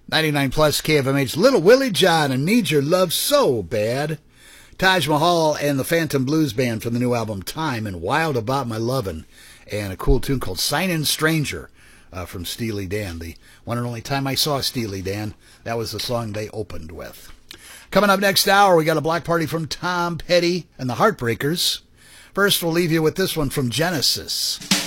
99 plus KFMH, Little Willie John and Need Your Love So Bad. Taj Mahal and the Phantom Blues Band from the new album Time and Wild About My Lovin'. And a cool tune called Signin' Stranger from Steely Dan. The one and only time I saw Steely Dan, that was the song they opened with. Coming up next hour, we got a block party from Tom Petty and the Heartbreakers. First, we'll leave you with this one from Genesis.